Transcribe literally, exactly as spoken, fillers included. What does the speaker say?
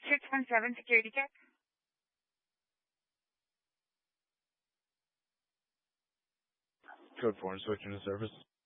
six one seven security check. Code four and switching to service.